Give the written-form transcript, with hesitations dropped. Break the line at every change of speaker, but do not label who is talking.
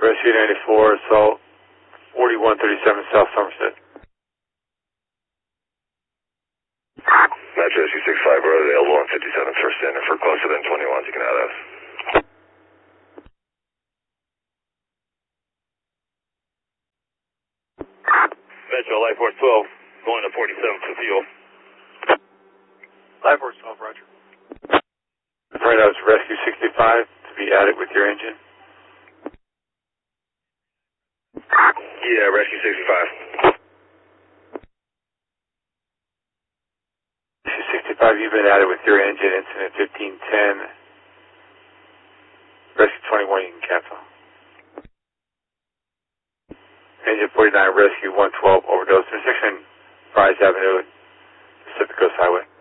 Rescue 94, assault 4137 South Somerset.
Metro Rescue 65, we're available on 57th first in. If we're closer than 21s, you can add us. Metro, Life Force 12, going to 47th for fuel.
Life Force 12, roger. Right now it's Rescue 65 to be added with your engine.
Yeah, Rescue 65.
Rescue 65, you've been added with your engine, incident 1510. Rescue 21, you can cancel. Engine 49, Rescue 112, overdose, intersection Fry's Avenue, Pacific Coast Highway.